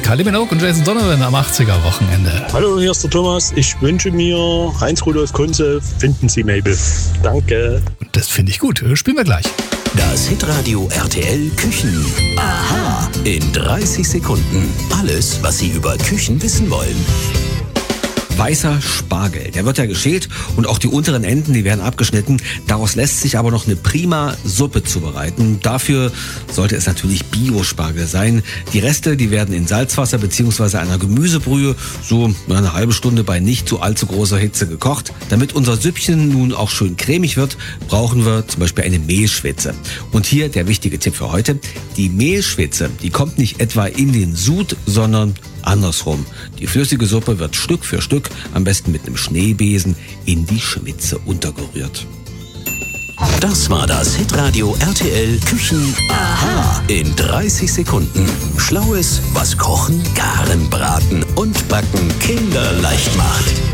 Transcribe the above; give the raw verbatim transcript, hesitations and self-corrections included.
Kylie Minogue und Jason Donovan am achtziger-Wochenende. Hallo, hier ist der Thomas. Ich wünsche mir Heinz Rudolf Kunze, finden Sie Mabel. Danke. Das finde ich gut. Spielen wir gleich. Das Hitradio R T L Küchen. Aha. In dreißig Sekunden. Alles, was Sie über Küchen wissen wollen. Weißer Spargel, der wird ja geschält und auch die unteren Enden, die werden abgeschnitten. Daraus lässt sich aber noch eine prima Suppe zubereiten. Dafür sollte es natürlich Bio-Spargel sein. Die Reste, die werden in Salzwasser bzw. einer Gemüsebrühe so eine halbe Stunde bei nicht zu allzu großer Hitze gekocht. Damit unser Süppchen nun auch schön cremig wird, brauchen wir zum Beispiel eine Mehlschwitze. Und hier der wichtige Tipp für heute. Die Mehlschwitze, die kommt nicht etwa in den Sud, sondern andersrum. Die flüssige Suppe wird Stück für Stück, am besten mit einem Schneebesen, in die Schwitze untergerührt. Das war das Hitradio R T L Küchen Aha in dreißig Sekunden. Schlaues, was Kochen, Garen, Braten und Backen kinderleicht macht.